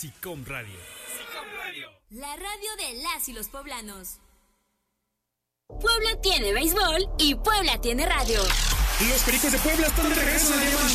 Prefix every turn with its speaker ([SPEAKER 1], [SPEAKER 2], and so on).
[SPEAKER 1] SICOM Radio.
[SPEAKER 2] La radio de las y los poblanos.
[SPEAKER 3] Puebla tiene béisbol y Puebla tiene radio.
[SPEAKER 1] Los Pericos de Puebla están de regreso en la